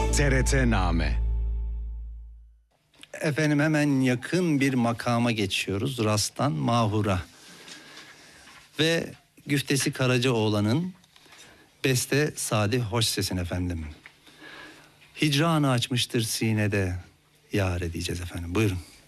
TRT-Name. Efendim hemen yakın bir makama geçiyoruz. Ras'tan Mahur'a. Ve Güftesi Karacaoğlan'ın beste Sadi Hoşses'in efendim. Hicranı açmıştır sinede yâre diyeceğiz efendim. Buyurun.